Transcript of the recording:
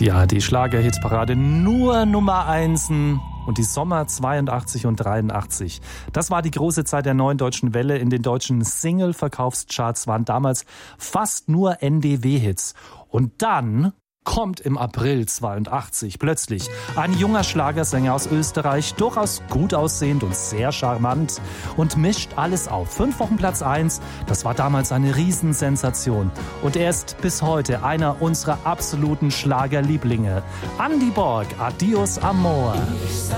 Die ARD-Schlager-Hitparade nur Nummer 1 und die Sommer 82 und 83. Das war die große Zeit der Neuen Deutschen Welle. In den deutschen Single-Verkaufscharts waren damals fast nur NDW-Hits. Und dann kommt im April 82 plötzlich ein junger Schlagersänger aus Österreich, durchaus gut aussehend und sehr charmant, und mischt alles auf. 5 Wochen Platz 1, das war damals eine Riesensensation. Und er ist bis heute einer unserer absoluten Schlagerlieblinge. Andy Borg, Adios Amor.